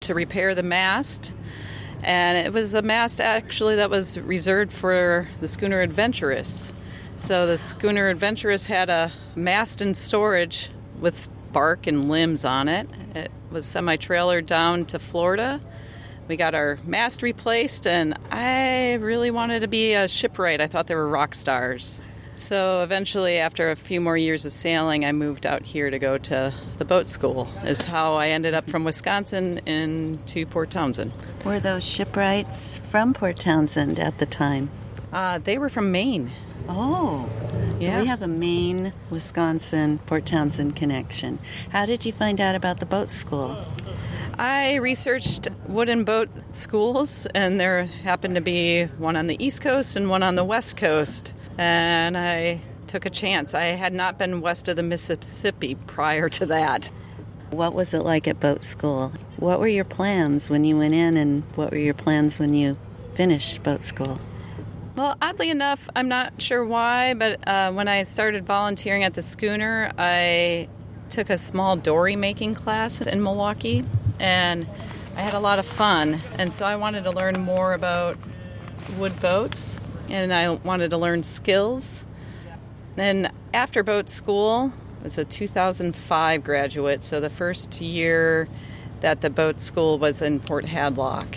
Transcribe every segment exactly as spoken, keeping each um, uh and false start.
to repair the mast. And it was a mast actually that was reserved for the schooner Adventurous. So the schooner Adventurous had a mast in storage with bark and limbs on it. It was semi-trailered down to Florida. We got our mast replaced, and I really wanted to be a shipwright. I thought they were rock stars. So eventually, after a few more years of sailing, I moved out here to go to the boat school. Is how I ended up from Wisconsin into Port Townsend. Were those shipwrights from Port Townsend at the time? Uh, they were from Maine. Oh, so yeah. We have a Maine, Wisconsin, Port Townsend connection. How did you find out about the boat school? I researched wooden boat schools, and there happened to be one on the East Coast and one on the West Coast. And I took a chance. I had not been west of the Mississippi prior to that. What was it like at boat school? What were your plans when you went in, and what were your plans when you finished boat school? Well, oddly enough, I'm not sure why, but uh, when I started volunteering at the schooner, I took a small dory making class in Milwaukee, and I had a lot of fun. And so I wanted to learn more about wood boats, and I wanted to learn skills. Then after boat school, I was a two thousand five graduate, so the first year that the boat school was in Port Hadlock.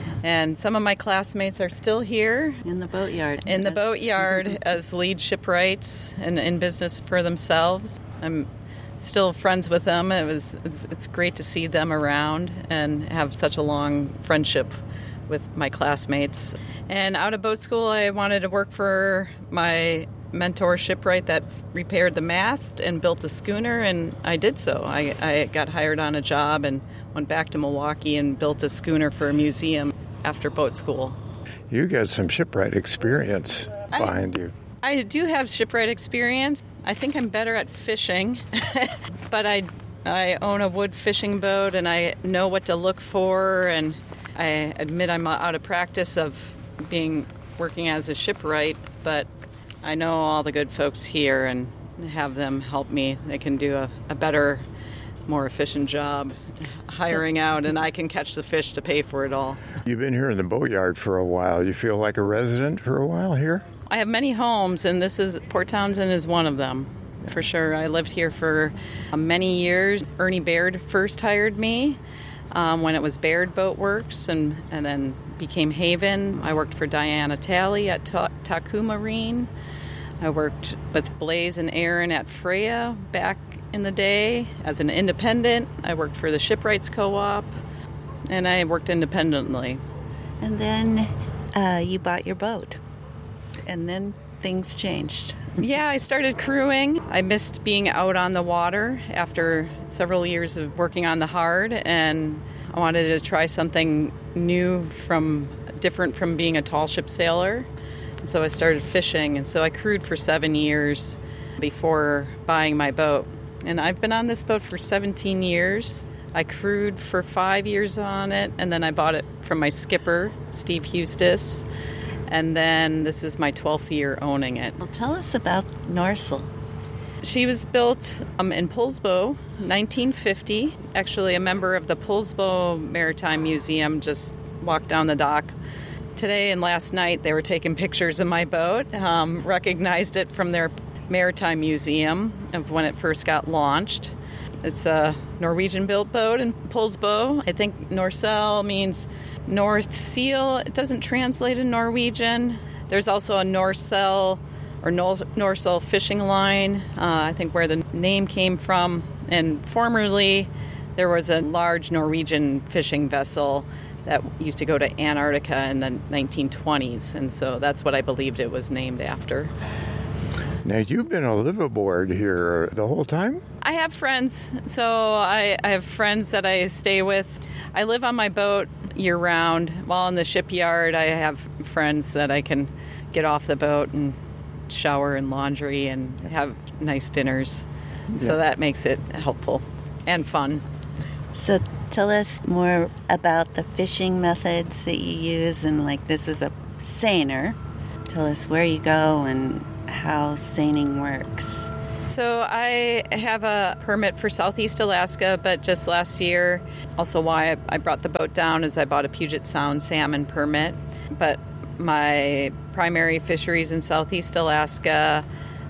And some of my classmates are still here. In the boatyard. In the yes. boatyard as lead shipwrights and in business for themselves. I'm still friends with them. It was it's, it's great to see them around and have such a long friendship with my classmates. And out of boat school, I wanted to work for my mentor shipwright that repaired the mast and built the schooner, and I did so. I, I got hired on a job and went back to Milwaukee and built a schooner for a museum after boat school. You got some shipwright experience behind I, you. I do have shipwright experience. I think I'm better at fishing, but I I own a wood fishing boat, and I know what to look for, and I admit I'm out of practice of being working as a shipwright, but I know all the good folks here and have them help me. They can do a, a better, more efficient job hiring out, and I can catch the fish to pay for it all. You've been here in the boatyard for a while. You feel like a resident for a while here? I have many homes, and this is Port Townsend is one of them, for sure. I lived here for uh, many years. Ernie Baird first hired me um, when it was Baird Boat Works, and, and then became Haven. I worked for Diana Talley at Ta- Taku Marine. I worked with Blaze and Aaron at Freya back in the day as an independent. I worked for the Shipwrights Co-op, and I worked independently. And then uh, you bought your boat, and then things changed. Yeah, I started crewing. I missed being out on the water after several years of working on the hard, and I wanted to try something new, from different from being a tall ship sailor. And so I started fishing, and so I crewed for seven years before buying my boat. And I've been on this boat for seventeen years. I crewed for five years on it, and then I bought it from my skipper, Steve Hustis. And then this is my twelfth year owning it. Well, tell us about Norsel. She was built um, in Poulsbo, nineteen fifty. Actually, a member of the Poulsbo Maritime Museum just walked down the dock today, and last night they were taking pictures of my boat, um, recognized it from their Maritime Museum of when it first got launched. It's a Norwegian-built boat in Poulsbo. I think Norsel means North Seal. It doesn't translate in Norwegian. There's also a Norsel or Norsel fishing line, uh, I think where the name came from. And formerly, there was a large Norwegian fishing vessel that used to go to Antarctica in the nineteen twenties. And so that's what I believed it was named after. Now, you've been a liveaboard here the whole time? I have friends. So I, I have friends that I stay with. I live on my boat year-round. While in the shipyard, I have friends that I can get off the boat and shower and laundry and have nice dinners. Yeah. So that makes it helpful and fun. So tell us more about the fishing methods that you use. And like, this is a seiner. Tell us where you go and how seining works. So I have a permit for Southeast Alaska, but just last year, also why I brought the boat down is I bought a Puget Sound salmon permit. But my primary fisheries in Southeast Alaska,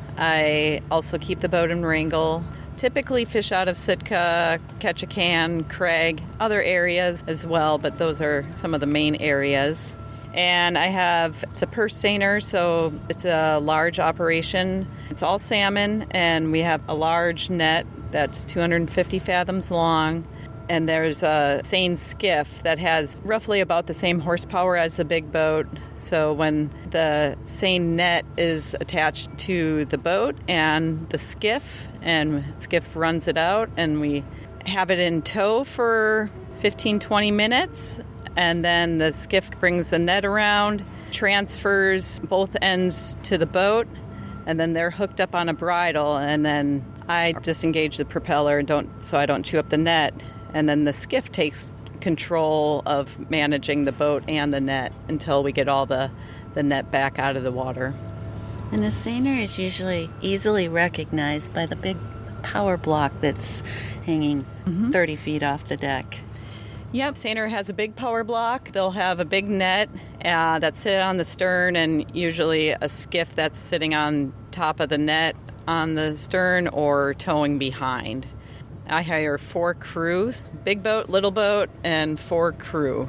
I also keep the boat in Wrangell. Typically fish out of Sitka, Ketchikan, Craig, other areas as well, but those are some of the main areas. And I have, it's a purse seiner, so it's a large operation. It's all salmon, and we have a large net that's two hundred fifty fathoms long. And there's a seine skiff that has roughly about the same horsepower as the big boat. So when the seine net is attached to the boat and the skiff, and the skiff runs it out, and we have it in tow for fifteen, twenty minutes, and then the skiff brings the net around, transfers both ends to the boat, and then they're hooked up on a bridle, and then I disengage the propeller don't so I don't chew up the net, and then the skiff takes control of managing the boat and the net until we get all the, the net back out of the water. And a seiner is usually easily recognized by the big power block that's hanging mm-hmm. thirty feet off the deck. Yep, seiner has a big power block. They'll have a big net uh, that's sitting on the stern, and usually a skiff that's sitting on top of the net on the stern or towing behind. I hire four crews, big boat, little boat, and four crew.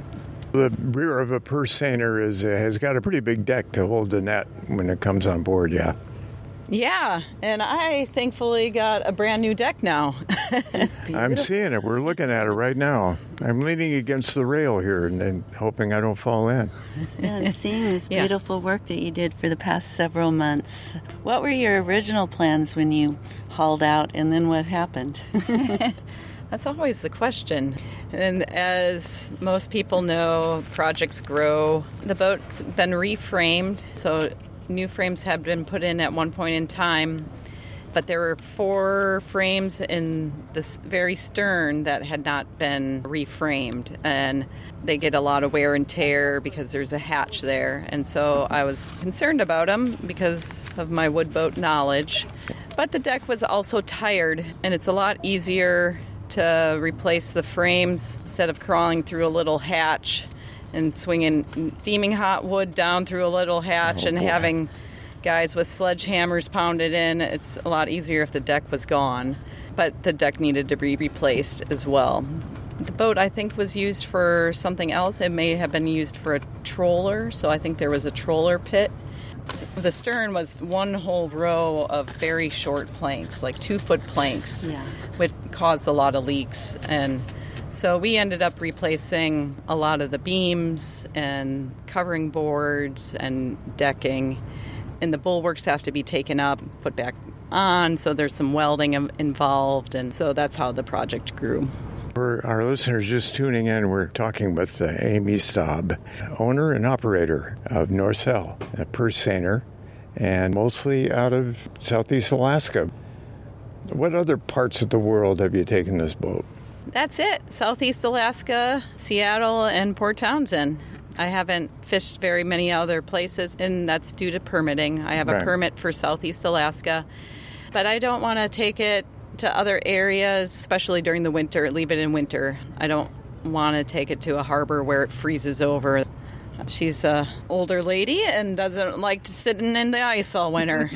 The rear of a purse seiner is, uh, has got a pretty big deck to hold the net when it comes on board, yeah. Yeah, and I thankfully got a brand new deck now. I'm seeing it. We're looking at it right now. I'm leaning against the rail here and, and hoping I don't fall in. Yeah, and seeing this yeah. beautiful work that you did for the past several months. What were your original plans when you hauled out, and then what happened? That's always the question. And as most people know, projects grow. The boat's been reframed, so new frames have been put in at one point in time, but there were four frames in the very stern that had not been reframed, and they get a lot of wear and tear because there's a hatch there. And so I was concerned about them because of my wood boat knowledge. But the deck was also tired, and it's a lot easier to replace the frames instead of crawling through a little hatch and swinging steaming hot wood down through a little hatch oh, and boy. having guys with sledgehammers pound it in. It's a lot easier if the deck was gone, but the deck needed to be replaced as well. The boat, I think, was used for something else. It may have been used for a troller, so I think there was a troller pit. The stern was one whole row of very short planks, like two-foot planks, yeah. which caused a lot of leaks. And so we ended up replacing a lot of the beams and covering boards and decking. And the bulwarks have to be taken up, put back on, so there's some welding involved. And so that's how the project grew. For our listeners just tuning in, we're talking with uh, Amy Staub, owner and operator of Norcel, a purse seiner, and mostly out of Southeast Alaska. What other parts of the world have you taken this boat? That's it. Southeast Alaska, Seattle, and Port Townsend. I haven't fished very many other places, and that's due to permitting. I have a right. permit for Southeast Alaska, but I don't want to take it to other areas, especially during the winter, leave it in winter. I don't want to take it to a harbor where it freezes over. She's an older lady and doesn't like to sit in the ice all winter.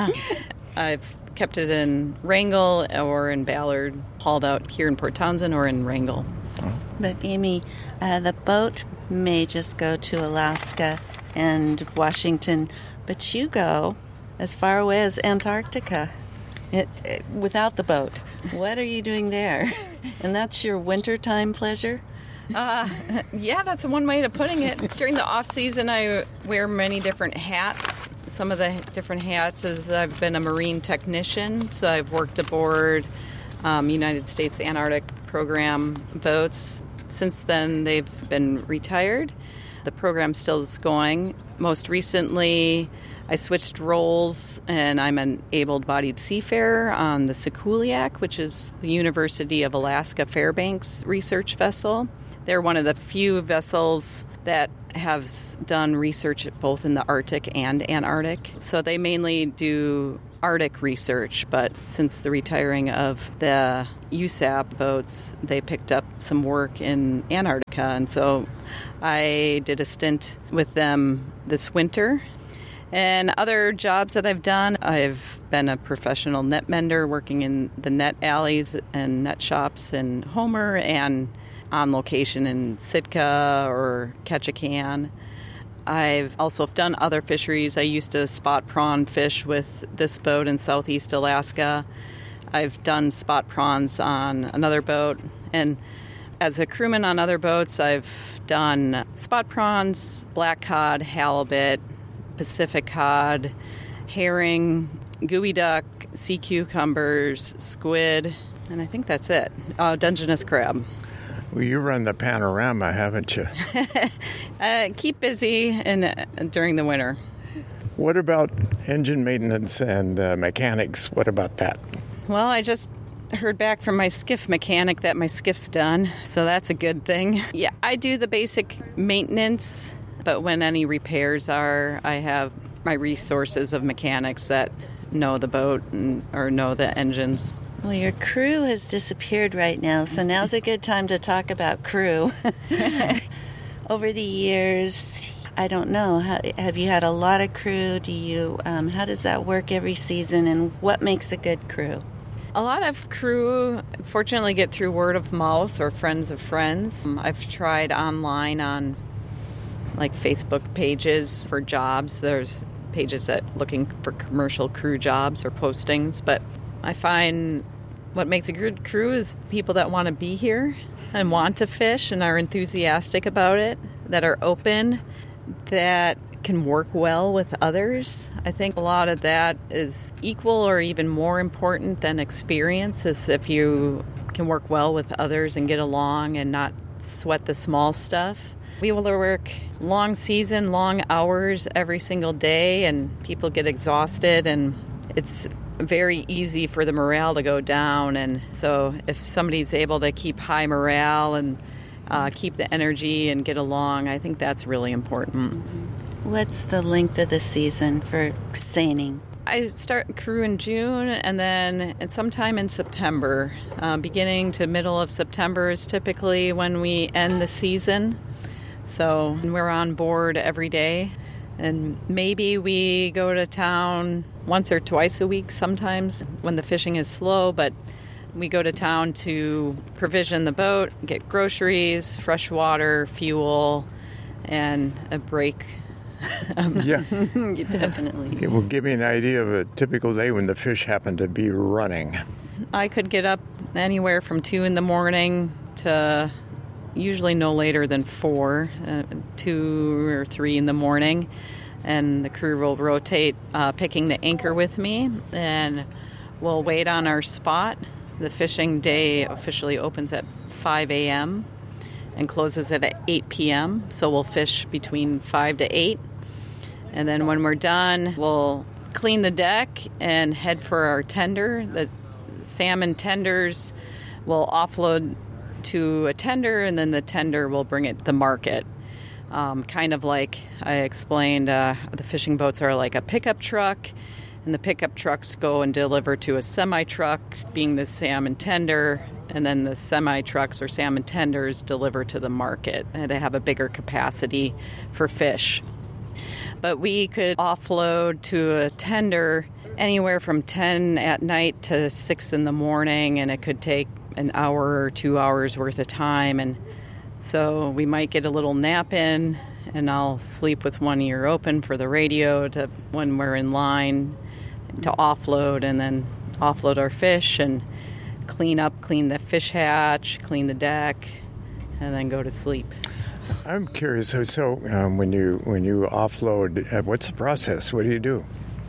I've kept it in Wrangell or in Ballard, hauled out here in Port Townsend or in Wrangell. But Amy, uh, the boat may just go to Alaska and Washington, but you go as far away as Antarctica. It, it, without the boat. What are you doing there? And that's your wintertime pleasure? Uh, yeah, that's one way of putting it. During the off season, I wear many different hats. Some of the different hats is I've been a marine technician, so I've worked aboard um, United States Antarctic Program boats. Since then, they've been retired. The program still is going. Most recently, I switched roles, and I'm an able-bodied seafarer on the Sikuliaq, which is the University of Alaska Fairbanks research vessel. They're one of the few vessels that have done research both in the Arctic and Antarctic. So they mainly do Arctic research, but since the retiring of the U S A P boats, they picked up some work in Antarctica, and so I did a stint with them this winter. And other jobs that I've done, I've been a professional net mender working in the net alleys and net shops in Homer and on location in Sitka or Ketchikan. I've also done other fisheries. I used to spot prawn fish with this boat in southeast Alaska. I've done spot prawns on another boat. And as a crewman on other boats, I've done spot prawns, black cod, halibut, Pacific cod, herring, gooey duck, sea cucumbers, squid, and I think that's it. Uh, Dungeness crab. Well, you run the panorama, haven't you? uh, keep busy in, uh, during the winter. What about engine maintenance and uh, mechanics? What about that? Well, I just heard back from my skiff mechanic that my skiff's done, so that's a good thing. Yeah, I do the basic maintenance, but when any repairs are, I have my resources of mechanics that know the boat and, or know the engines. Well, your crew has disappeared right now, so now's a good time to talk about crew. Over the years, I don't know, how, have you had a lot of crew? Do you? Um, how does that work every season, and what makes a good crew? A lot of crew, fortunately, get through word of mouth or friends of friends. I've tried online on, like, Facebook pages for jobs. There's pages that looking for commercial crew jobs or postings, but I find what makes a good crew is people that want to be here and want to fish and are enthusiastic about it, that are open, that can work well with others. I think a lot of that is equal or even more important than experience, is if you can work well with others and get along and not sweat the small stuff. We will work long season, long hours every single day, and people get exhausted, and it's very easy for the morale to go down. And so if somebody's able to keep high morale and uh, keep the energy and get along, I think that's really important. What's the length of the season for seining? I start crew in June, and then at sometime in September. Uh, beginning to middle of September is typically when we end the season. So we're on board every day. And maybe we go to town once or twice a week sometimes when the fishing is slow, but we go to town to provision the boat, get groceries, fresh water, fuel, and a break. um, yeah. Definitely. Well, give me an idea of a typical day when the fish happen to be running. I could get up anywhere from two in the morning to usually no later than four, uh, two or three in the morning, and the crew will rotate uh, picking the anchor with me, and we'll wait on our spot. The fishing day officially opens at five a.m. and closes at eight p.m., so we'll fish between five to eight, and then when we're done, we'll clean the deck and head for our tender. The salmon tenders will offload to a tender, and then the tender will bring it to the market. Um, kind of like I explained, uh, the fishing boats are like a pickup truck, and the pickup trucks go and deliver to a semi-truck, being the salmon tender, and then the semi-trucks or salmon tenders deliver to the market, and they have a bigger capacity for fish. But we could offload to a tender anywhere from ten at night to six in the morning, and it could take an hour or two hours worth of time. And so we might get a little nap in, and I'll sleep with one ear open for the radio to when we're in line to offload, and then offload our fish and clean up, clean the fish hatch, clean the deck, and then go to sleep. I'm curious. So, so um, when you when you offload, uh, what's the process? What do you do?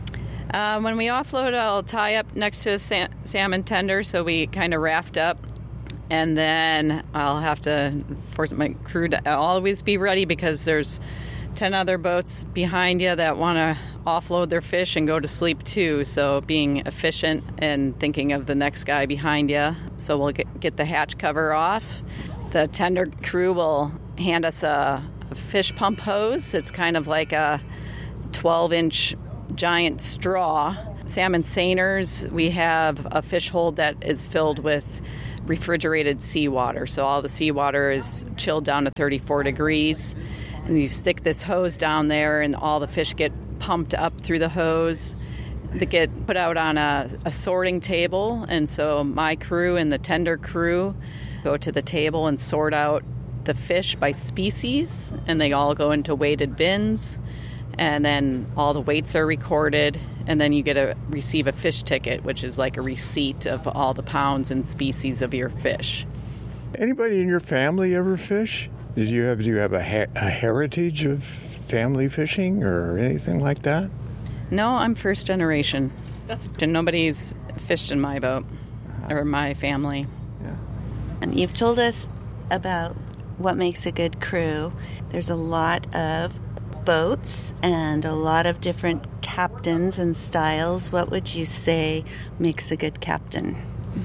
Uh, when we offload, I'll tie up next to a sa- salmon tender, so we kind of raft up, and then I'll have to force my crew to always be ready, because there's ten other boats behind you that want to offload their fish and go to sleep too. So being efficient and thinking of the next guy behind you. So we'll get, get the hatch cover off. The tender crew will hand us a, a fish pump hose. It's kind of like a twelve inch giant straw salmon seiners. We have a fish hold that is filled with refrigerated seawater. So all the seawater is chilled down to thirty-four degrees. And you stick this hose down there, and all the fish get pumped up through the hose. They get put out on a, a sorting table. And so my crew and the tender crew go to the table and sort out the fish by species, and they all go into weighted bins, and then all the weights are recorded, and then you get to receive a fish ticket, which is like a receipt of all the pounds and species of your fish. Anybody in your family ever fish? Did you have do you have a, ha- a heritage of family fishing or anything like that? No, I'm first generation. That's and nobody's fished in my boat or my family. Yeah. And you've told us about what makes a good crew. There's a lot of boats and a lot of different captains and styles. What would you say makes a good captain?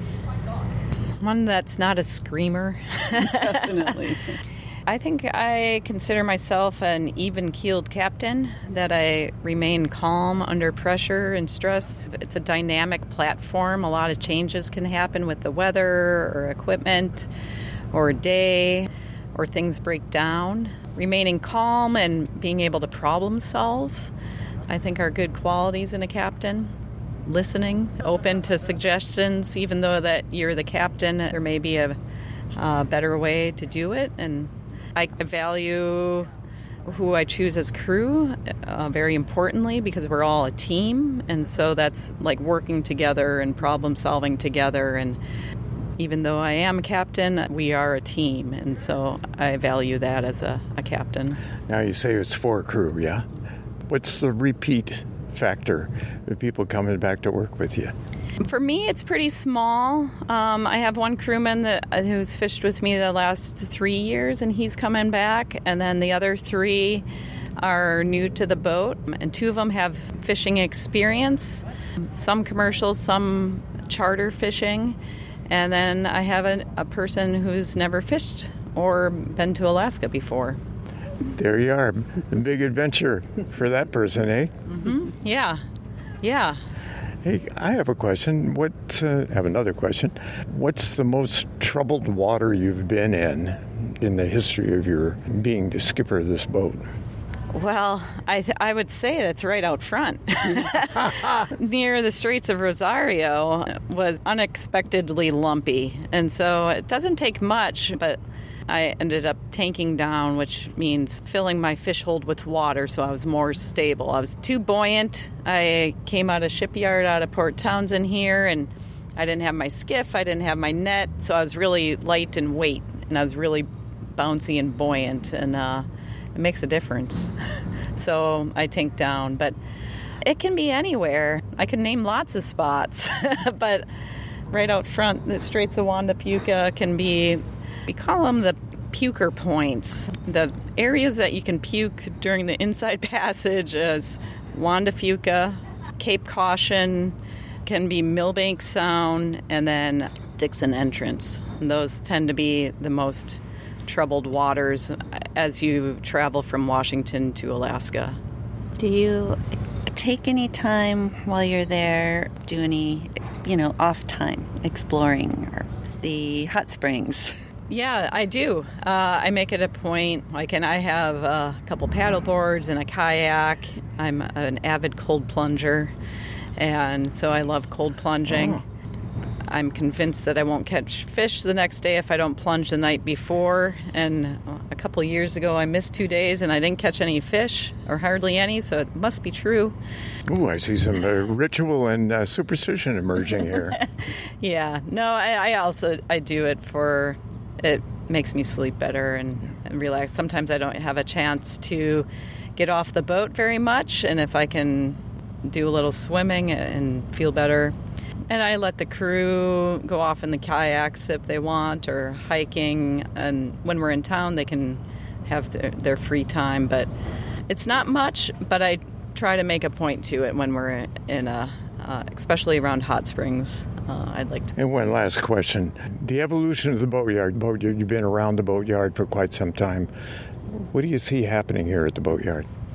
One that's not a screamer. Definitely. I think I consider myself an even-keeled captain, that I remain calm under pressure and stress. It's a dynamic platform. A lot of changes can happen with the weather or equipment or day, or things break down. Remaining calm and being able to problem solve, I think, are good qualities in a captain. Listening, open to suggestions, even though that you're the captain, there may be a, a better way to do it. And I value who I choose as crew uh, very importantly, because we're all a team, and so that's like working together and problem solving together. And even though I am a captain, we are a team, and so I value that as a, a captain. Now you say it's four crew, yeah? What's the repeat factor of people coming back to work with you? For me, it's pretty small. Um, I have one crewman that who's fished with me the last three years, and he's coming back. And then the other three are new to the boat, and two of them have fishing experience, some commercial, some charter fishing. And then I have a, a person who's never fished or been to Alaska before. There you are. A big adventure for that person, eh? Mm-hmm. Yeah. Yeah. Hey, I have a question. What? Uh, I have another question. What's the most troubled water you've been in in the history of your being the skipper of this boat? Well, I th- I would say it's right out front. Near the Straits of Rosario was unexpectedly lumpy. And so it doesn't take much, but I ended up tanking down, which means filling my fish hold with water so I was more stable. I was too buoyant. I came out of shipyard out of Port Townsend here, and I didn't have my skiff, I didn't have my net, so I was really light in weight, and I was really bouncy and buoyant, and uh, it makes a difference. So I tanked down, but it can be anywhere. I can name lots of spots, but right out front, the Straits of Juan de Fuca can be, we call them the puker points. The areas that you can puke during the inside passage is Juan de Fuca, Cape Caution, can be Millbank Sound, and then Dixon Entrance. And those tend to be the most troubled waters as you travel from Washington to Alaska. Do you take any time while you're there, do any, you know, off time exploring or the hot springs? Yeah, I do. Uh, I make it a point, like, and I have a couple paddle boards and a kayak. I'm an avid cold plunger, and so I love cold plunging. Oh. I'm convinced that I won't catch fish the next day if I don't plunge the night before. And a couple of years ago, I missed two days and I didn't catch any fish, or hardly any, so it must be true. Ooh, I see some uh, ritual and uh, superstition emerging here. Yeah. No, I, I also, I do it for, it makes me sleep better and, and relax. Sometimes I don't have a chance to get off the boat very much, and if I can do a little swimming and feel better. And I let the crew go off in the kayaks if they want, or hiking. And when we're in town, they can have their, their free time. But it's not much, but I try to make a point to it when we're in a, uh, especially around hot springs. Uh, I'd like to. And one last question. The evolution of the boatyard. Boatyard. You've been around the boatyard for quite some time. What do you see happening here at the boatyard?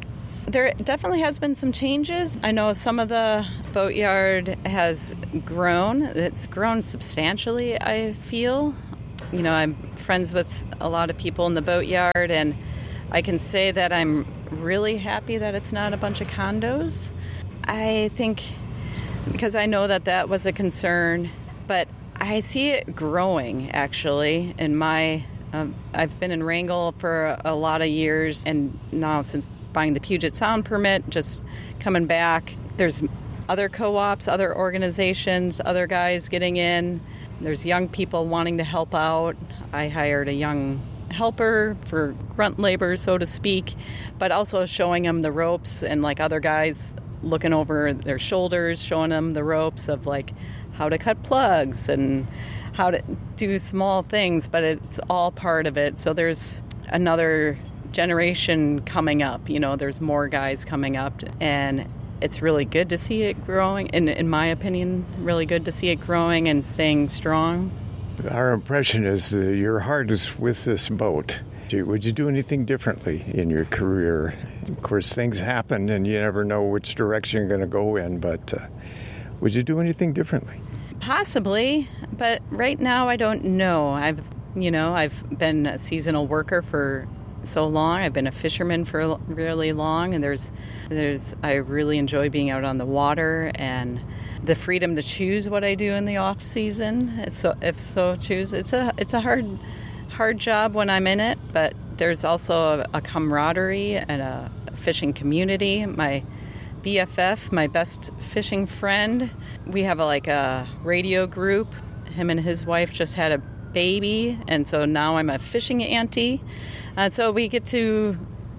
There definitely has been some changes. I know some of the boatyard has grown. It's grown substantially, I feel. You know, I'm friends with a lot of people in the boatyard, and I can say that I'm really happy that it's not a bunch of condos. I think, because I know that that was a concern, but I see it growing, actually. In my, um, I've been in Wrangell for a, a lot of years, and now since buying the Puget Sound permit, just coming back, there's other co-ops, other organizations, other guys getting in. There's young people wanting to help out. I hired a young helper for grunt labor, so to speak, but also showing them the ropes, and like other guys looking over their shoulders, showing them the ropes of like how to cut plugs and how to do small things, but it's all part of it. So there's another generation coming up, you know, there's more guys coming up, and it's really good to see it growing, in, in my opinion, really good to see it growing and staying strong. Our impression is that your heart is with this boat. Would you do anything differently in your career? Of course, things happen and you never know which direction you're going to go in, but uh, would you do anything differently? Possibly, but right now I don't know. I've, you know, I've been a seasonal worker for so long. I've been a fisherman for really long, and there's, there's, I really enjoy being out on the water and the freedom to choose what I do in the off season. So, if so choose, it's a, it's a hard, hard job when I'm in it, but there's also a, a camaraderie and a fishing community. My B F F, my best fishing friend, we have a, like a radio group. Him and his wife just had a baby, and so now I'm a fishing auntie. And so we get to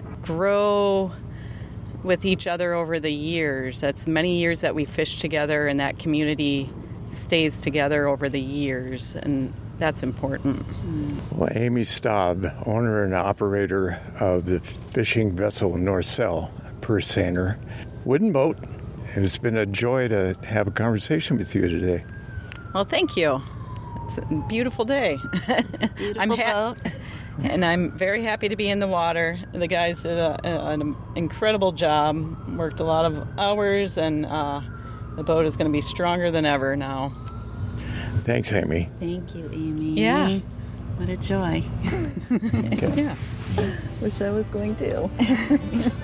grow with each other over the years. That's many years that we fish together, and that community stays together over the years, and that's important. Well, Amy Staub, owner and operator of the fishing vessel Norcell, purse seiner, wooden boat. It's been a joy to have a conversation with you today. Well, thank you. It's a beautiful day. Beautiful I'm ha- boat. And I'm very happy to be in the water. The guys did a, a, an incredible job, worked a lot of hours, and uh, the boat is going to be stronger than ever now. Thanks, Amy. Thank you, Amy. Yeah. What a joy. Okay. Yeah. Wish I was going to.